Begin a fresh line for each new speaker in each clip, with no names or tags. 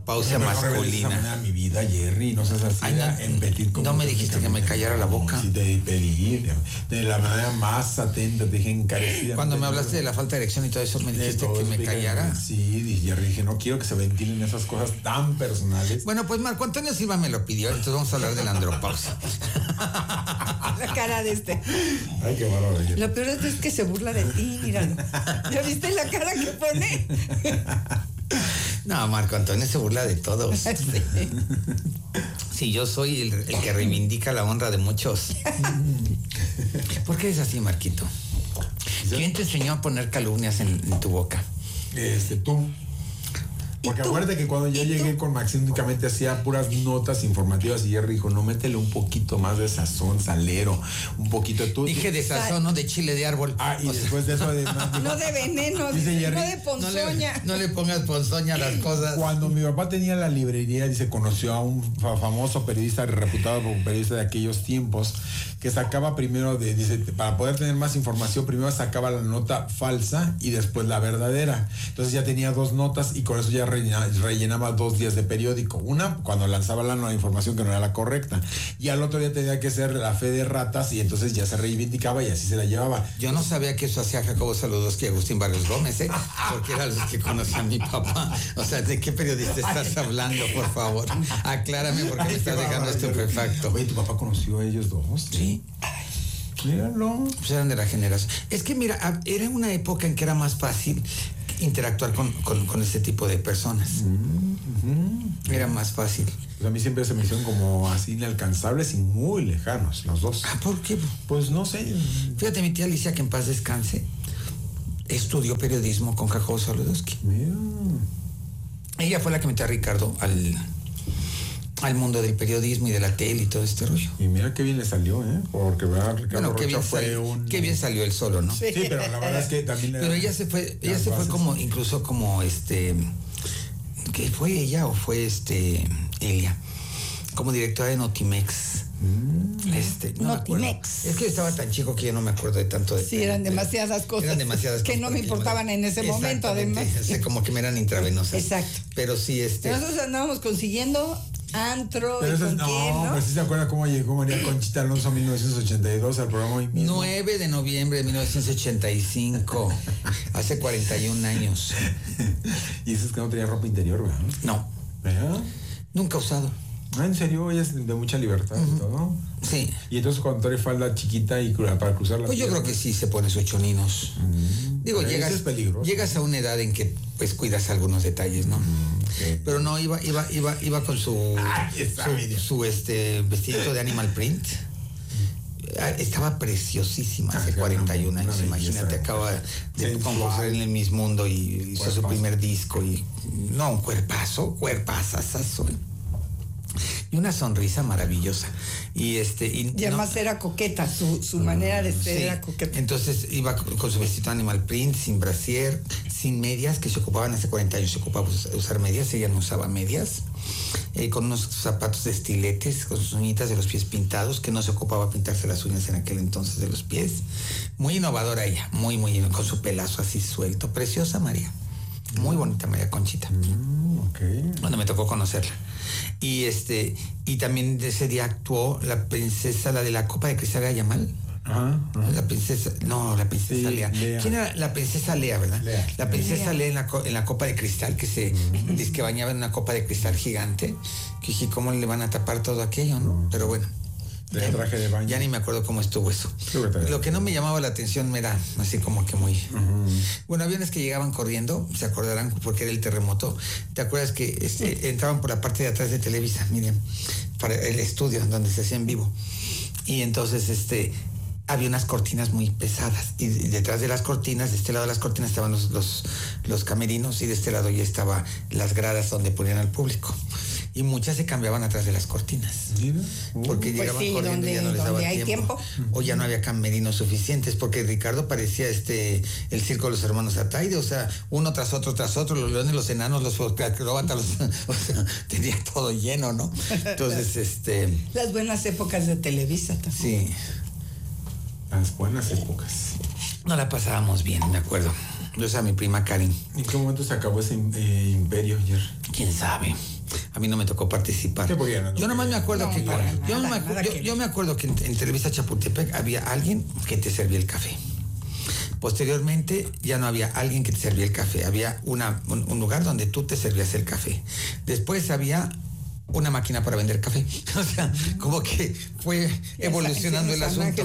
menopausia masculina.
Mi vida, Jerry, no seas así.
No me dijiste que me callara la boca.
Sí, te pedí de la manera más atenta, te dije encarecida.
Cuando me hablaste de la falta de erección y todo eso, me dijiste que me callara.
Sí, Jerry, dije, no quiero que se ventilen esas cosas tan personales.
Bueno, pues Marco Antonio Silva me lo pidió, entonces vamos a hablar de la andropausia.
La cara de este.
Ay, qué bárbaro.
Lo peor es que se burla de ti, míralo. ¿Ya viste la cara que pone?
No, Marco Antonio se burla de todos.
Sí.
Sí, yo soy el que reivindica la honra de muchos. ¿Por qué es así, Marquito? ¿Quién te enseñó a poner calumnias en tu boca?
Tú. Porque acuérdate que cuando yo llegué con Maxine únicamente hacía puras notas informativas y Jerry dijo, no, métele un poquito más de sazón, salero, un poquito de tú.
Dije de sazón, no de chile de árbol.
Y después de eso
no de veneno,
dice Jerry,
no de ponzoña.
No le pongas ponzoña a las cosas.
Cuando mi papá tenía la librería, dice, conoció a un famoso periodista, reputado como periodista de aquellos tiempos, que sacaba primero, dice, para poder tener más información, primero sacaba la nota falsa y después la verdadera. Entonces ya tenía 2 notas y con eso ya rellenaba 2 días de periódico. Una, cuando lanzaba la información que no era la correcta. Y al otro día tenía que ser la fe de ratas y entonces ya se reivindicaba y así se la llevaba.
Yo no sabía que eso hacía Jacobo Saludowski y Agustín Barrios Gómez, porque eran los que conocían a mi papá. O sea, ¿de qué periodista estás hablando, por favor? Aclárame porque me estás dejando estupefacto.
Oye, ¿tu papá conoció a ellos 2?
Sí.
Míralo.
Pues eran de la generación. Es que mira, era una época en que era más fácil interactuar con este tipo de personas. Era más fácil.
Pues a mí siempre se me hicieron como así inalcanzables y muy lejanos los dos.
¿Por qué?
Pues no sé.
Fíjate, mi tía Alicia, que en paz descanse, estudió periodismo con Jacobo Saludowski.
Mira.
Ella fue la que metió a Ricardo al mundo del periodismo y de la tele y todo este rollo.
Y mira qué bien le salió, Porque ¿verdad? Ricardo Rocha
qué bien salió él solo, ¿no?
Sí, pero la verdad es que también
pero ella se fue como, incluso como ¿qué fue ella o fue Elia? Como directora de Notimex. No
Notimex.
Es que estaba tan chico que yo no me acuerdo de tanto de.
Sí, eran demasiadas cosas.
Eran demasiadas
que
cosas
no me importaban en ese momento, además.
Como que me eran intravenosas.
Exacto.
Pero sí,
Nosotros andábamos consiguiendo antro.
Pero eso pero sí se acuerda cómo llegó María Conchita Alonso en 1982 al programa hoy mismo.
9 de noviembre de 1985. Hace 41 años.
Y eso es que no tenía ropa interior, ¿verdad?
No.
¿Verdad?
Nunca usado.
En serio, ella es de mucha libertad y todo.
Sí.
Y entonces cuando trae falda chiquita y para cruzar la
pues yo creo que sí se pone sus choninos. Digo,
es peligroso.
Llegas a una edad en que pues cuidas algunos detalles, ¿no? Okay. Pero no, iba con su vestidito de animal print. Estaba preciosísima hace 41 años, imagínate, acaba de componer en el Miss Mundo y hizo su primer disco y no, un cuerpazazazo. Y una sonrisa maravillosa. Y
además era coqueta, su manera de ser era coqueta.
Entonces iba con su vestido animal print, sin brasier, sin medias, que se ocupaban hace 40 años, se ocupaba usar medias, ella no usaba medias, con unos zapatos de estiletes, con sus uñitas de los pies pintados, que no se ocupaba pintarse las uñas en aquel entonces de los pies. Muy innovadora ella, muy, con su pelazo así suelto. Preciosa María. Muy bonita María Conchita.
Okay.
Cuando me tocó conocerla. Y también de ese día actuó la princesa, la de la copa de cristal, ¿era Yamal? La princesa Lea. ¿Quién era? La princesa Lea, ¿verdad? La princesa Lea en la copa de cristal, que se dice que bañaba en una copa de cristal gigante. Que dije, ¿cómo le van a tapar todo aquello, no? Pero bueno.
De traje de baño.
Ya ni me acuerdo cómo estuvo eso. Lo que no me llamaba la atención era así como que muy... Bueno, aviones que llegaban corriendo, se acordarán porque era el terremoto. ¿Te acuerdas que entraban por la parte de atrás de Televisa, miren, para el estudio donde se hacía en vivo? Y entonces había unas cortinas muy pesadas y detrás de las cortinas, de este lado de las cortinas estaban los camerinos y de este lado ya estaban las gradas donde ponían al público. Y muchas se cambiaban atrás de las cortinas. Porque llegaban corriendo y ya no les daba tiempo. O ya no había camerinos suficientes, porque Ricardo parecía el circo de los hermanos Ataide, o sea, uno tras otro, los leones, los enanos, los acróbatas, o sea, tenía todo lleno, ¿no? Entonces,
las buenas épocas de Televisa también.
Sí.
Las buenas épocas.
No la pasábamos bien, me acuerdo. Yo, o sea, mi prima Karin.
¿En qué momento se acabó ese imperio, Jer?
¿Quién sabe? a mí no me tocó participar. Yo nomás me acuerdo yo me acuerdo que en Televisa Chapultepec había alguien que te servía el café. Posteriormente ya no había alguien que te servía el café, había un lugar donde tú te servías el café. Después había una máquina para vender café. O sea, como que fue evolucionando el asunto.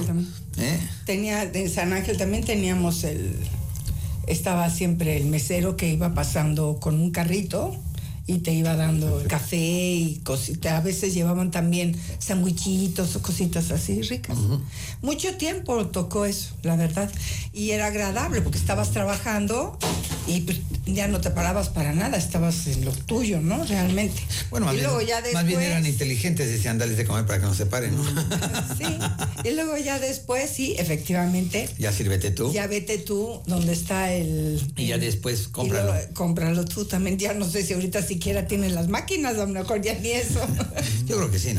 En San Ángel también teníamos estaba siempre el mesero que iba pasando con un carrito y te iba dando café y cositas. A veces llevaban también sandwichitos o cositas así ricas. Mucho tiempo tocó eso, la verdad. Y era agradable porque estabas trabajando y pues ya no te parabas para nada, estabas en lo tuyo, ¿no? Realmente.
Bueno, más bien eran inteligentes, decían, dales de comer para que no se paren, ¿no?
Sí. Y luego ya después, sí, efectivamente.
Ya sírvete tú.
Ya vete tú donde está
y ya después cómpralo.
Cómpralo tú también. Ya no sé si ahorita siquiera tienen las máquinas, a lo mejor ya ni eso.
Yo creo que sí, ¿no?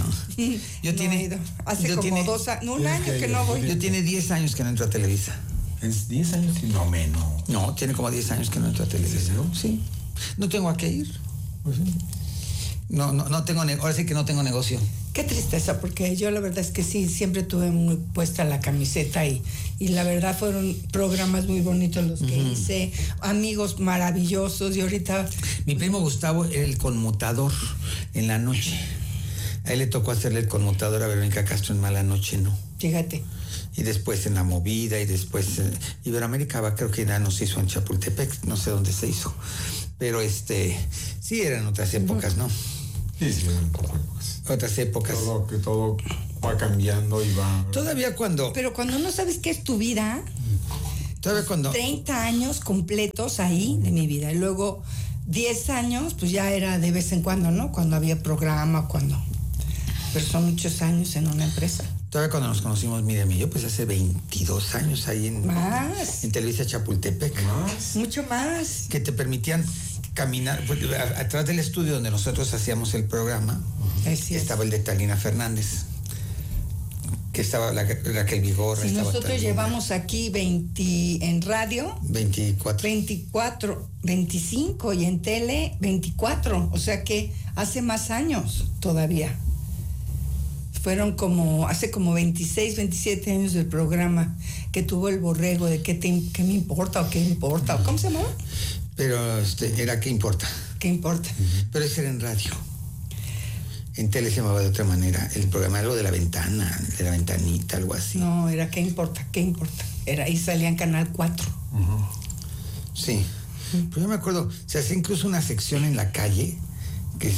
Hace como 2 años, un año que no voy.
Yo tiene 10 años que no entro a Televisa.
¿Es 10 años? No, menos.
No, tiene como 10 años que no entro a Televisa. Sí. No tengo a qué ir.
Pues sí.
No tengo, ahora sí que no tengo negocio.
Qué tristeza, porque yo la verdad es que sí, siempre tuve muy puesta la camiseta y la verdad fueron programas muy bonitos los que hice, amigos maravillosos y ahorita...
Mi primo Gustavo era el conmutador en la noche. A él le tocó hacerle el conmutador a Verónica Castro en Mala Noche, ¿no?
Fíjate.
Y después en La Movida y después Iberoamérica creo que ya no se hizo en Chapultepec, no sé dónde se hizo. Pero sí eran otras épocas, ¿no?
Sí, eran otras épocas. Todo va cambiando y va...
Todavía cuando...
Pero cuando no sabes qué es tu vida...
Todavía cuando...
30 años completos ahí de mi vida. Y luego 10 años, pues ya era de vez en cuando, ¿no? Cuando había programa, pero son muchos años en una empresa.
Todavía cuando nos conocimos, Miriam y yo, pues hace 22 años ahí en Televisa Chapultepec.
Mucho más.
Que te permitían caminar, pues, atrás del estudio donde nosotros hacíamos el programa, estaba el de Talina Fernández, que estaba Raquel Vigorra.
Si nosotros Talina. Llevamos aquí 20 en radio. 24, 25 y en tele 24. O sea que hace más años todavía. Fueron hace como 26, 27 años del programa que tuvo el borrego de qué me importa o qué importa. ¿Cómo se llamaba?
Pero era ¿qué importa?
¿Qué importa?
Pero ese era en radio. En tele se llamaba de otra manera. El programa era algo de la ventana, de la ventanita, algo así.
No, era ¿qué importa? ¿Qué importa? Ahí salía en Canal 4.
Sí. Pero yo me acuerdo, se hacía incluso una sección en la calle que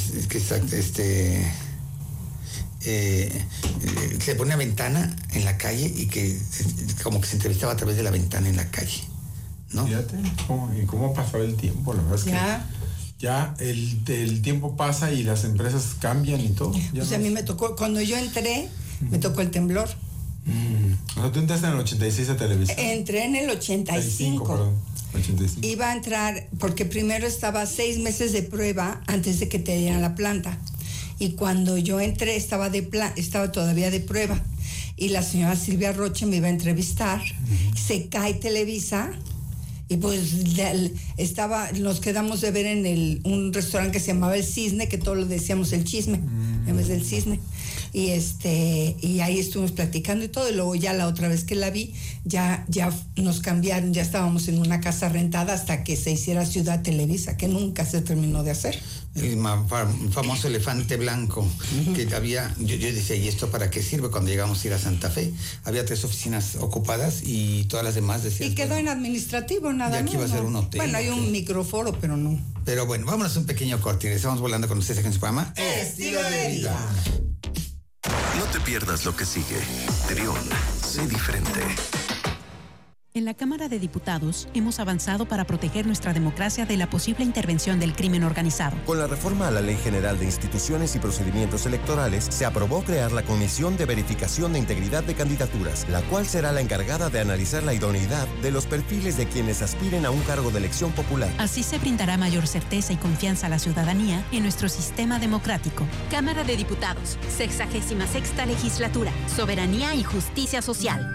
se ponía una ventana en la calle y que como que se entrevistaba a través de la ventana en la calle, ¿no?
Fíjate cómo pasaba el tiempo, la verdad es que ya el tiempo pasa y las empresas cambian y todo.
A mí me tocó, cuando yo entré, me tocó el temblor.
O sea, tú entraste en el 86 a Televisa.
Entré en el 85.
Perdón. 85.
Iba a entrar, porque primero estaba 6 meses de prueba antes de que te dieran la planta. Y cuando yo entré estaba todavía de prueba. Y la señora Silvia Roche me iba a entrevistar. Se cae Televisa. Y pues nos quedamos de ver en un restaurante que se llamaba El Cisne, que todos lo decíamos El Chisme, en vez del Cisne. Y ahí estuvimos platicando y todo. Y luego ya la otra vez que la vi, ya nos cambiaron, ya estábamos en una casa rentada hasta que se hiciera Ciudad Televisa, que nunca se terminó de hacer.
El famoso elefante blanco que había, yo decía, ¿y esto para qué sirve? Cuando llegamos a ir a Santa Fe, había 3 oficinas ocupadas y todas las demás decían...
Y quedó en administrativo, nada más.
Y aquí va a ser un hotel.
Bueno, hay un microforo, pero no.
Pero bueno, vámonos a un pequeño corte. Estamos volando con ustedes aquí en su programa Estilo de Vida.
No te pierdas lo que sigue. Trión, sé diferente.
En la Cámara de Diputados hemos avanzado para proteger nuestra democracia de la posible intervención del crimen organizado.
Con la reforma a la Ley General de Instituciones y Procedimientos Electorales, se aprobó crear la Comisión de Verificación de Integridad de Candidaturas, la cual será la encargada de analizar la idoneidad de los perfiles de quienes aspiren a un cargo de elección popular.
Así se brindará mayor certeza y confianza a la ciudadanía en nuestro sistema democrático.
Cámara de Diputados, 66ª Legislatura, Soberanía y Justicia Social.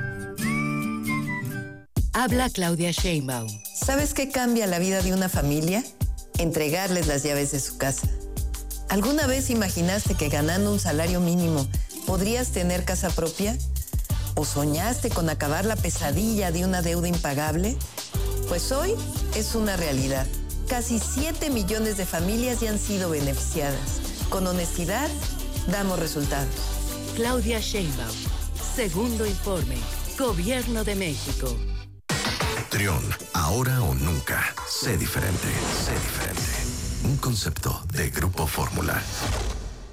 Habla Claudia Sheinbaum. ¿Sabes qué cambia la vida de una familia? Entregarles las llaves de su casa.
¿Alguna vez imaginaste que ganando un salario mínimo podrías tener casa propia? ¿O soñaste con acabar la pesadilla de una deuda impagable? Pues hoy es una realidad. Casi 7 millones de familias ya han sido beneficiadas. Con honestidad, damos resultados.
Claudia Sheinbaum. Segundo informe. Gobierno de México.
Trión, ahora o nunca. Sé diferente. Sé diferente. Un concepto de Grupo Fórmula.